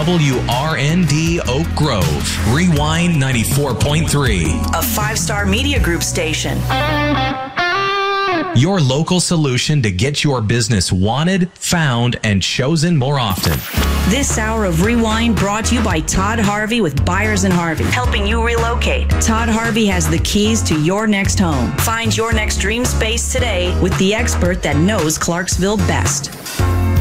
WRND Oak Grove. Rewind 94.3. A 5-star media group station. Your local solution to get your business wanted, found, and chosen more often. This hour of Rewind brought to you by Todd Harvey with Byers and Harvey, helping you relocate. Todd Harvey has the keys to your next home. Find your next dream space today with the expert that knows Clarksville best.